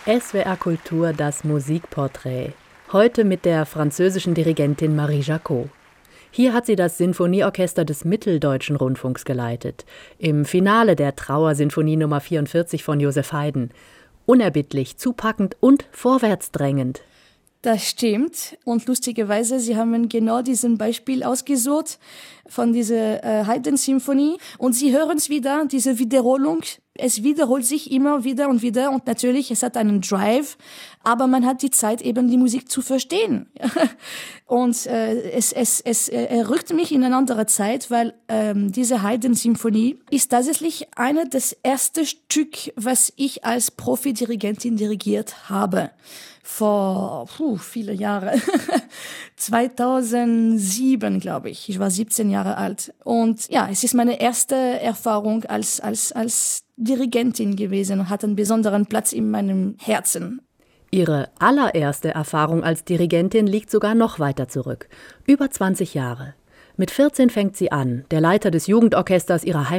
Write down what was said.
SWR Kultur, das Musikporträt. Heute mit der französischen Dirigentin Marie Jacot. Hier hat sie das Sinfonieorchester des Mitteldeutschen Rundfunks geleitet. Im Finale der Trauersinfonie Nummer 44 von Joseph Haydn. Unerbittlich, zupackend und vorwärtsdrängend. Das stimmt. Und lustigerweise, Sie haben genau diesen Beispiel ausgesucht von dieser Haydn-Symphonie. Und Sie hören es wieder, diese Wiederholung. Es wiederholt sich immer wieder und wieder. Und natürlich, es hat einen Drive. Aber man hat die Zeit, eben die Musik zu verstehen. Und es rückt mich in eine andere Zeit, weil diese Haydn-Symphonie ist tatsächlich das erste Stück, was ich als Profidirigentin dirigiert habe. Vor viele Jahre. 2007, glaube ich. Ich war 17 Jahre alt. Und ja, es ist meine erste Erfahrung als Dirigentin gewesen und hat einen besonderen Platz in meinem Herzen. Ihre allererste Erfahrung als Dirigentin liegt sogar noch weiter zurück. Über 20 Jahre. Mit 14 fängt sie an, der Leiter des Jugendorchesters ihrer